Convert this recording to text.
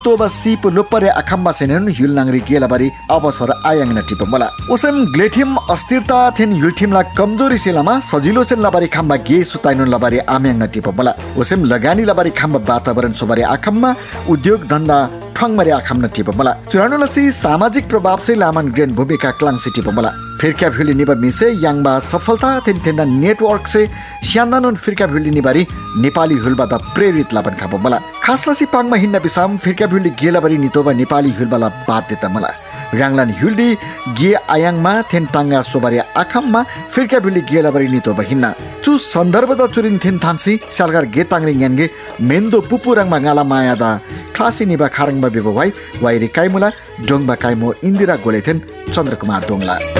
toba sip lopare akhamba senen yulnangri gelabari अवसर आयाङ्ना टिपमला उसम ग्लेथिम अस्थिरता thin युल्थिमला कमजोरी सेलामा सजिलो सेल लबारी खाम्बा गे सुताइनु लबारी आम्याङ्ना टिपमला उसम लगानी लबारी खाम्बा वातावरण सोबारी आखममा उद्योग धन्दा ठङमरे आखमना टिपमला चुरानुलसी सामाजिक प्रभाव से लामन ग्रेन भूमिका क्लांग टिपमला फिरका भ्युली निबा मिसे याङबा सफलता थिन थिन नेटवर्क से स्यान्दानुन फिरका भ्युली निबारी नेपाली हुलबादा प्रेरित लापन खापमला खासलासी पाङमा हिन्ना बिसाम फिरका भ्युली गेलाबारी नितोबा नेपाली हुलबाला बाध्यता मला राङलान हुल्डी गे आयाङमा थेन टाङ्गा सोबारी आखममा फिरका भ्युली गेलाबारी नितोबा हिन्ना चु सन्दर्भदा चुरिन थेन थान्सी सरकार गे ताङरि न्यानगे मेन्दो पुपुराङमा गाला मायादा क्लासी निबा खारङबा बेबवाई वाइरी काइमुला डोङबा काइमो इन्दिरा गोलेथेन चन्द्रकुमार दोङला